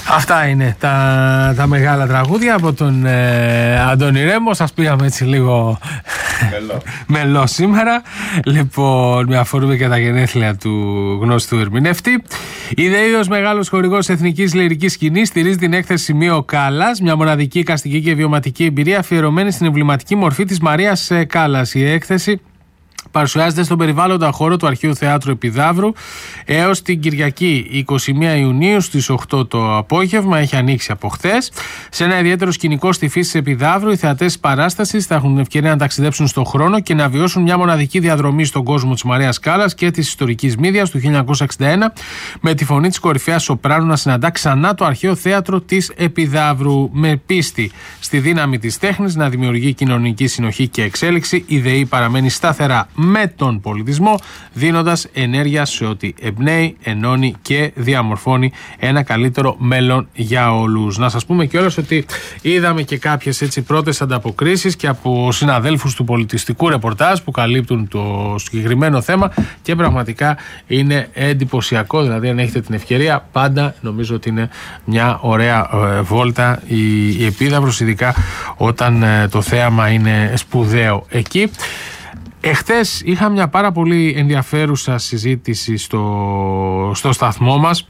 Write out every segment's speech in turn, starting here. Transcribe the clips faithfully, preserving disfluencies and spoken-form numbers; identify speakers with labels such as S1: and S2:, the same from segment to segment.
S1: Αυτά είναι τα, τα μεγάλα τραγούδια από τον ε, Αντώνη Ρέμο. Σας πήγαμε έτσι λίγο μελό. μελό σήμερα. Λοιπόν, με αφορούμε και τα γενέθλια του γνώστου ερμηνευτή. Ιδεΐος μεγάλος χορηγός εθνικής λυρικής σκηνής στηρίζει την έκθεση Σημείο Κάλλας, μια μοναδική εικαστική και βιωματική εμπειρία αφιερωμένη στην εμβληματική μορφή της Μαρίας Κάλλας. Η έκθεση παρουσιάζεται στον περιβάλλοντα χώρο του Αρχαίου Θεάτρου Επιδαύρου έως την Κυριακή εικοστή πρώτη Ιουνίου στις οκτώ το απόγευμα. Έχει ανοίξει από χθες. Σε ένα ιδιαίτερο σκηνικό στη φύση της Επιδαύρου, οι θεατές της παράστασης θα έχουν την ευκαιρία να ταξιδέψουν στον χρόνο και να βιώσουν μια μοναδική διαδρομή στον κόσμο της Μαρίας Κάλλας και της ιστορικής Μύδιας του χίλια εννιακόσια εξήντα ένα, με τη φωνή της κορυφαίας σοπράνου να συναντά ξανά το Αρχαίο Θέατρο της Επιδαύρου. Με πίστη στη δύναμη της τέχνης να δημιουργεί κοινωνική συνοχή και εξέλιξη, η ΔΕΗ παραμένει σταθερά με τον πολιτισμό, δίνοντας ενέργεια σε ό,τι εμπνέει, ενώνει και διαμορφώνει ένα καλύτερο μέλλον για όλους. Να σας πούμε κιόλας ότι είδαμε και κάποιες έτσι πρώτες ανταποκρίσεις και από συναδέλφους του πολιτιστικού ρεπορτάζ που καλύπτουν το συγκεκριμένο θέμα και πραγματικά είναι εντυπωσιακό. Δηλαδή, αν έχετε την ευκαιρία, πάντα νομίζω ότι είναι μια ωραία ε, βόλτα η, η Επίδαυρος, ειδικά όταν ε, το θέαμα είναι σπουδαίο εκεί. Εχθές είχα μια πάρα πολύ ενδιαφέρουσα συζήτηση στο, στο σταθμό μας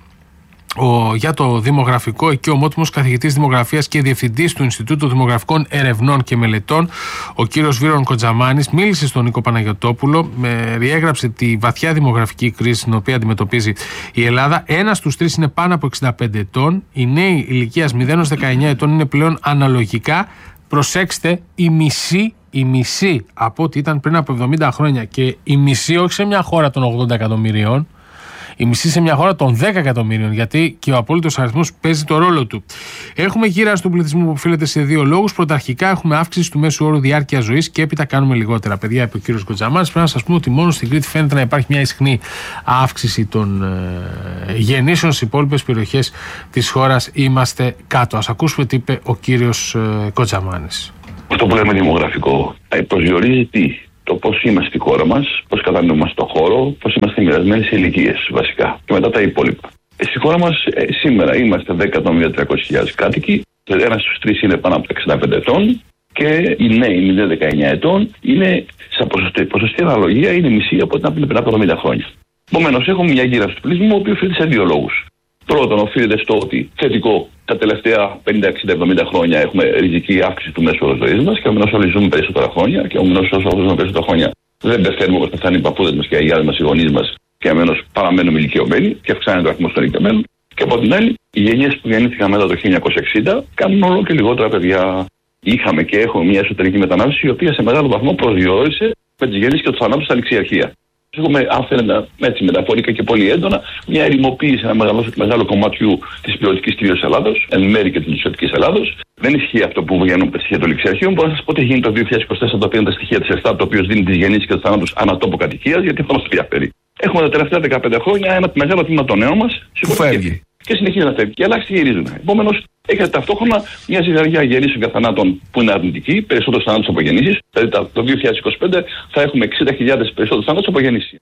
S1: ο, για το δημογραφικό. Εκεί ο ομότιμος καθηγητής δημογραφίας και διευθυντής του Ινστιτούτου Δημογραφικών Ερευνών και Μελετών, ο κύριος Βίρον Κοντζαμάνης, μίλησε στον Νίκο Παναγιωτόπουλο, με, διέγραψε τη βαθιά δημογραφική κρίση την οποία αντιμετωπίζει η Ελλάδα. Ένας στους τρεις είναι πάνω από εξήντα πέντε ετών. Οι νέοι ηλικίας μηδέν έως δεκαεννιά ετών είναι πλέον αναλογικά, προσέξτε, η μισή η μισή από ό,τι ήταν πριν από εβδομήντα χρόνια, και η μισή όχι σε μια χώρα των ογδόντα εκατομμυρίων, η μισή σε μια χώρα των δέκα εκατομμύριων, γιατί και ο απόλυτος αριθμός παίζει το ρόλο του. Έχουμε γύρανση του πληθυσμού που οφείλεται σε δύο λόγους. Πρωταρχικά έχουμε αύξηση του μέσου όρου διάρκεια ζωής και έπειτα κάνουμε λιγότερα. Παιδιά, είπε ο κύριος Κοντζαμάνης, πρέπει να σας πούμε ότι μόνο στην Κρήτη φαίνεται να υπάρχει μια ισχνή αύξηση των ε, γεννήσεων. Στις υπόλοιπες περιοχές της χώρας είμαστε κάτω. Ας ακούσουμε τι είπε ο κύριος ε, Κοντζαμάνης.
S2: Αυτό που λέμε δημογραφικό προσδιορίζει τι, το πώς είμαστε στη χώρα μας, πώς κατανοούμε τον χώρο, πώς είμαστε μοιρασμένοι σε ηλικίες βασικά και μετά τα υπόλοιπα. Ε, στη χώρα μας ε, σήμερα είμαστε δέκα εκατομμύρια τριακόσιες χιλιάδες κάτοικοι, ένας στους τρεις είναι πάνω από τα εξήντα πέντε ετών και οι νέοι μηδέν με δεκαεννιά ετών είναι σε ποσοστή, ποσοστή αναλογία είναι μισή από ό,τι πριν από εβδομήντα χρόνια. Επομένως, έχουμε μια γύρα του πληθυσμού, ο οποίος οφείλεται σε δύο λόγους. Πρώτον, οφείλεται στο ότι θετικό τα τελευταία πενήντα, εξήντα, εβδομήντα χρόνια έχουμε ριζική αύξηση του μέσου όρου ζωής μας και ομένως όλοι ζούμε περισσότερα χρόνια και ομένως όσο ζούμε περισσότερα χρόνια δεν πεθαίνουμε όπως πεθάνουν οι παππούδες μας και οι γιάδες μας, οι γονείς μας, και ομένως παραμένουμε ηλικιωμένοι και αυξάνεται ο αριθμός των ηλικιωμένων. Και από την άλλη, οι γενιές που γεννήθηκαν μετά το χίλια εννιακόσια εξήντα κάνουν όλο και λιγότερα παιδιά. Είχαμε και έχουμε μια εσωτερική μετανάστευση, η οποία σε μεγάλο βαθμό προσδιορίσε με τις γεννήσεις και του θανάτου στα ληξιαρχεία. Έχουμε, αν θέλετε, έτσι μεταφορικά και πολύ έντονα, μια ερημοποίηση ένα μεγάλο, μεγάλο κομματιού της ποιοτικής κυρίως Ελλάδος, εν μέρει και της νησιωτικής Ελλάδος. Δεν ισχύει αυτό που βγαίνουν τα στοιχεία των ληξιαρχείων. Μπορώ να σας πω τι γίνει το δύο χιλιάδες είκοσι τέσσερα, το οποίο είναι τα στοιχεία της ΕΣΤΑΤ, το οποίο δίνει τις γεννήσεις και τους θανάτους ανατόπου κατοικίας, γιατί αυτό μας ενδιαφέρει. Έχουμε τα τελευταία δεκαπέντε χρόνια ένα μεγάλο τμήμα των νέων μας
S1: φεύγει.
S2: Και συνεχίζει να φεύγει. Και ελάχιστοι γυρίζουν. Επομένως, έχετε ταυτόχρονα μια ζυγαριά γεννήσεων και θανάτων που είναι αρνητική, περισσότερους θανάτους από γεννήσεις. Δηλαδή το δύο χιλιάδες είκοσι πέντε θα έχουμε εξήντα χιλιάδες περισσότερους θανάτους από γεννήσεις.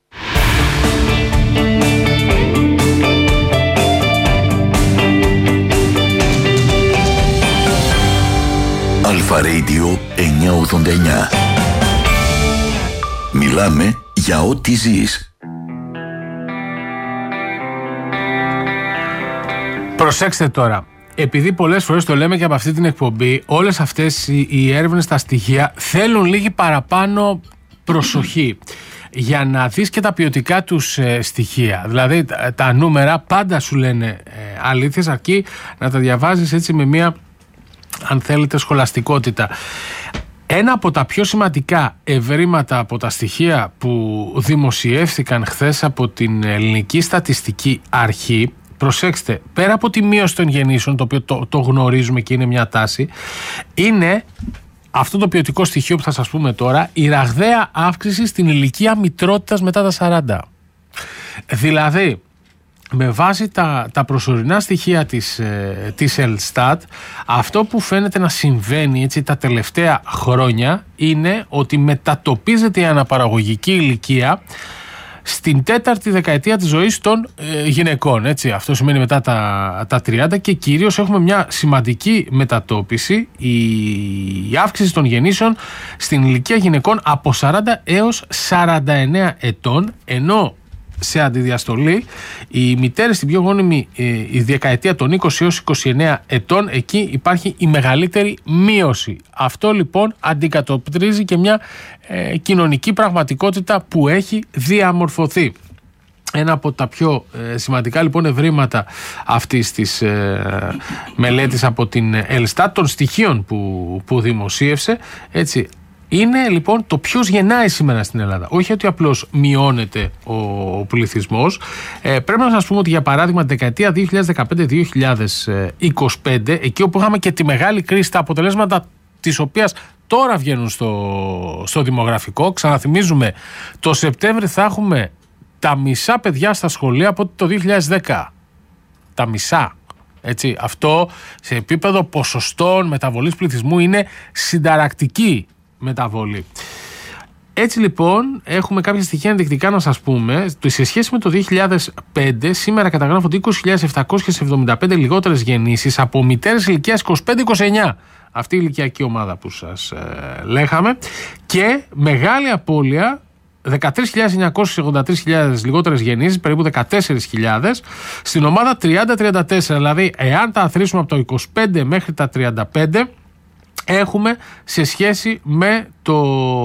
S3: Αλφα Radio εννιακόσια ογδόντα εννιά. Μιλάμε για ό,τι ζεις.
S1: Προσέξτε τώρα, επειδή πολλές φορές το λέμε και από αυτή την εκπομπή, όλες αυτές οι, οι έρευνες, τα στοιχεία θέλουν λίγη παραπάνω προσοχή για να δεις και τα ποιοτικά τους ε, στοιχεία. Δηλαδή τα, τα νούμερα πάντα σου λένε ε, αλήθειες, αρκεί να τα διαβάζεις έτσι με μια, αν θέλετε, σχολαστικότητα. Ένα από τα πιο σημαντικά ευρήματα από τα στοιχεία που δημοσιεύθηκαν χθες από την Ελληνική Στατιστική Αρχή, προσέξτε, πέρα από τη μείωση των γεννήσεων, το οποίο το, το γνωρίζουμε και είναι μια τάση, είναι αυτό το ποιοτικό στοιχείο που θα σας πούμε τώρα, η ραγδαία αύξηση στην ηλικία μητρότητας μετά τα σαράντα. Δηλαδή, με βάση τα, τα προσωρινά στοιχεία της, ε, της Ελστάτ, αυτό που φαίνεται να συμβαίνει έτσι τα τελευταία χρόνια είναι ότι μετατοπίζεται η αναπαραγωγική ηλικία στην τέταρτη δεκαετία της ζωής των ε, γυναικών. Έτσι. Αυτό σημαίνει μετά τα, τα τριάντα και κυρίως έχουμε μια σημαντική μετατόπιση, η, η αύξηση των γεννήσεων στην ηλικία γυναικών από σαράντα έως σαράντα εννέα ετών, ενώ σε αντιδιαστολή οι μητέρες στην πιο γόνιμη ε, η δεκαετία των είκοσι έως είκοσι εννέα ετών, εκεί υπάρχει η μεγαλύτερη μείωση. Αυτό λοιπόν αντικατοπτρίζει και μια ε, κοινωνική πραγματικότητα που έχει διαμορφωθεί. Ένα από τα πιο ε, σημαντικά λοιπόν ευρήματα αυτής της ε, μελέτης από την Ελστάτ, των στοιχείων που, που δημοσίευσε, έτσι, είναι λοιπόν το ποιος γεννάει σήμερα στην Ελλάδα. Όχι ότι απλώς μειώνεται ο, ο πληθυσμός. Ε, πρέπει να σας πούμε ότι για παράδειγμα τη δεκαετία δύο χιλιάδες δεκαπέντε με δύο χιλιάδες είκοσι πέντε, εκεί όπου είχαμε και τη μεγάλη κρίση, τα αποτελέσματα της οποίας τώρα βγαίνουν στο, στο δημογραφικό, ξαναθυμίζουμε, το Σεπτέμβρη θα έχουμε τα μισά παιδιά στα σχολεία από το δύο χιλιάδες δέκα. Τα μισά. Έτσι, αυτό σε επίπεδο ποσοστών μεταβολής πληθυσμού είναι συνταρακτική μεταβολή. Έτσι λοιπόν έχουμε κάποια στοιχεία ενδεικτικά να σας πούμε. Σε σχέση με το δύο χιλιάδες πέντε, σήμερα καταγράφονται είκοσι χιλιάδες επτακόσιες εβδομήντα πέντε λιγότερες γεννήσεις από μητέρες ηλικίας είκοσι πέντε με είκοσι εννέα. Αυτή η ηλικιακή ομάδα που σας ε, λέγαμε. Και μεγάλη απώλεια, δεκατρείς χιλιάδες εννιακόσιες ογδόντα τρεις λιγότερες γεννήσεις, περίπου δεκατέσσερις χιλιάδες, στην ομάδα τριάντα τριάντα τέσσερα. Δηλαδή, εάν τα αθροίσουμε από το είκοσι πέντε μέχρι τα τριάντα πέντε, έχουμε σε σχέση με το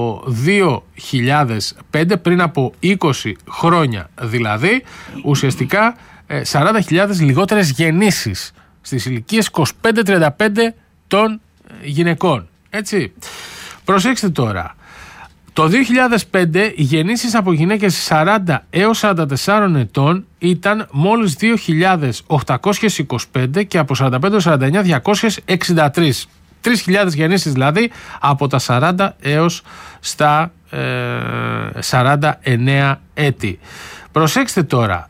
S1: δύο χιλιάδες πέντε, πριν από είκοσι χρόνια δηλαδή, ουσιαστικά σαράντα χιλιάδες λιγότερες γεννήσεις στις ηλικίες είκοσι πέντε με τριάντα πέντε των γυναικών. Έτσι. Προσέξτε τώρα. Το δύο χιλιάδες πέντε οι γεννήσεις από γυναίκες σαράντα έως σαράντα τεσσάρων ετών ήταν μόλις δύο χιλιάδες οκτακόσιες είκοσι πέντε και από σαράντα πέντε έως σαράντα εννέα διακόσιες εξήντα τρεις. τρεις χιλιάδες γεννήσεις δηλαδή από τα σαράντα έως στα ε, σαράντα εννέα έτη. Προσέξτε τώρα,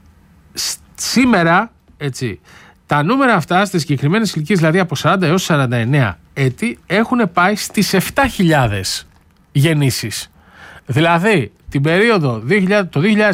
S1: σήμερα, έτσι, τα νούμερα αυτά στις συγκεκριμένες ηλικίες, δηλαδή από σαράντα έως σαράντα εννέα έτη, έχουν πάει στις επτά χιλιάδες γεννήσεις. Δηλαδή την περίοδο το δύο χιλιάδες